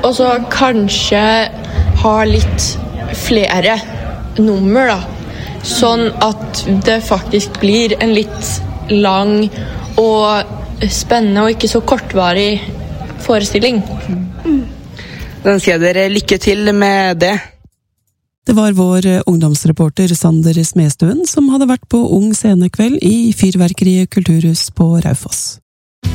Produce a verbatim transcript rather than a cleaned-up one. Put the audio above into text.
og så kanskje ha litt flere nummer da, sånn at det faktisk blir en litt lang og spennende og ikke så kortvarig forestilling. Mm. Da ønsker jeg dere lykke til med det. Det var vår ungdomsreporter Sander Smestuen som hadde vært på Ung Scenekveld i Fyrverkeriet Kulturhus på Raufoss.